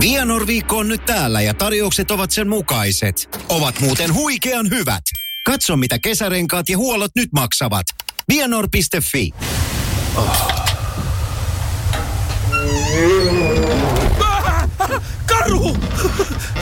Vianor-viikko on nyt täällä ja tarjoukset ovat sen mukaiset. Ovat muuten huikean hyvät. Katso, mitä kesärenkaat ja huollot nyt maksavat. Vianor.fi. Karhu!